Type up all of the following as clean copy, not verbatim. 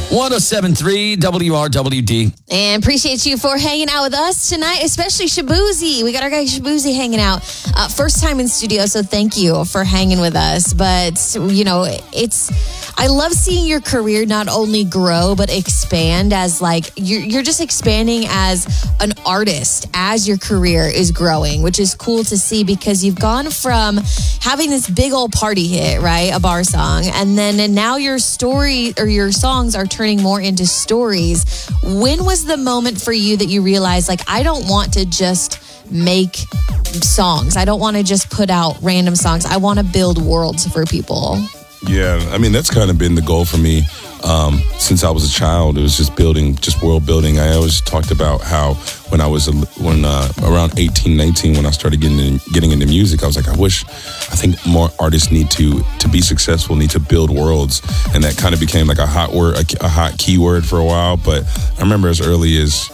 107.3 WRWD. And appreciate you for hanging out with us tonight, especially Shabuzi. We got our guy Shabuzi hanging out. First time in studio, so thank you for hanging with us. But, you know, I love seeing your career not only grow, but expand as like, you're just expanding as an artist as your career is growing, which is cool to see because you've gone from having this big old party hit, right? A bar song. And now your story or your songs are turning more into stories. When was the moment for you that you realized, like, I don't want to just make songs. I don't want to just put out random songs. I want to build worlds for people. Yeah, I mean, that's kind of been the goal for me since I was a child. It was just world building. I always talked about how when around 18, 19, when I started getting into music, I was like, I think more artists need to be successful, need to build worlds. And that kind of became like a hot keyword for a while. But I remember as early as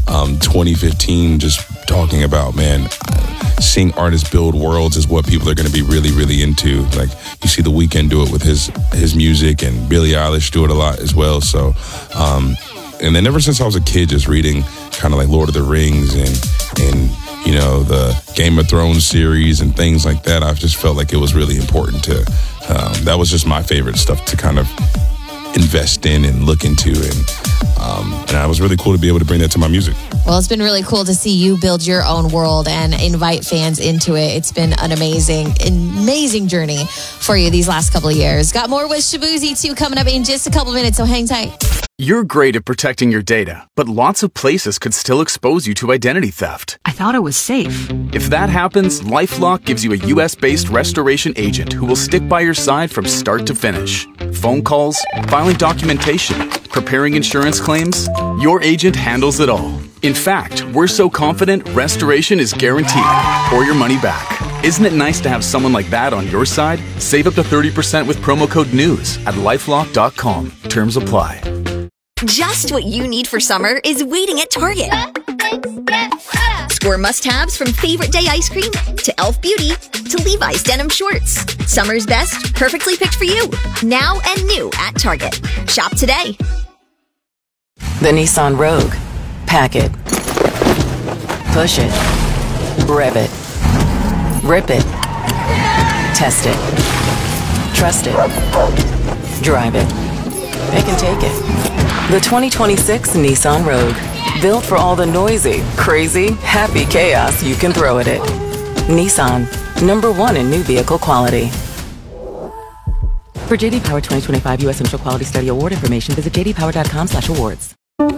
2015, just talking about, man, seeing artists build worlds is what people are going to be really, really into. Like, you see The Weeknd do it with his music, and Billie Eilish do it a lot as well. So, and then ever since I was a kid, just reading kind of like Lord of the Rings and you know, the Game of Thrones series and things like that, I've just felt like it was really important to, that was just my favorite stuff to kind of invest in and look into, and it was really cool to be able to bring that to my music. Well, it's been really cool to see you build your own world and invite fans into it. It's been an amazing journey for you these last couple of years. Got more with Shabuzi too coming up in just a couple minutes, so hang tight. You're great at protecting your data, but lots of places could still expose you to identity theft. I thought it was safe. If that happens, LifeLock gives you a US-based restoration agent who will stick by your side from start to finish. Phone calls, filing documentation, preparing insurance claims, your agent handles it all. In fact, we're so confident restoration is guaranteed or your money back. Isn't it nice to have someone like that on your side? Save up to 30% with promo code NEWS at LifeLock.com. Terms apply. Just what you need for summer is waiting at Target. Score must-haves from favorite day ice cream to e.l.f. Beauty to Levi's denim shorts. Summer's best, perfectly picked for you. Now and new at Target. Shop today. The Nissan Rogue. Pack it. Push it. Rev it. Rip it. Test it. Trust it. Drive it. They can take it. The 2026 Nissan Rogue. Built for all the noisy, crazy, happy chaos you can throw at it. Nissan. #1 in new vehicle quality. For JD Power 2025 U.S. Central Quality Study Award information, visit jdpower.com/awards.